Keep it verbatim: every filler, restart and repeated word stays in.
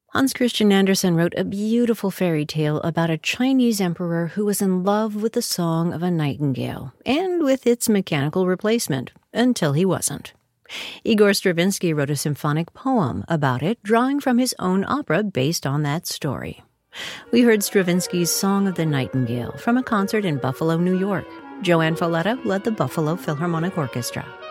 Hans Christian Andersen wrote a beautiful fairy tale about a Chinese emperor who was in love with the song of a nightingale and with its mechanical replacement, until he wasn't. Igor Stravinsky wrote a symphonic poem about it, drawing from his own opera based on that story. We heard Stravinsky's Song of the Nightingale from a concert in Buffalo, New York. Joanne Falletta led the Buffalo Philharmonic Orchestra.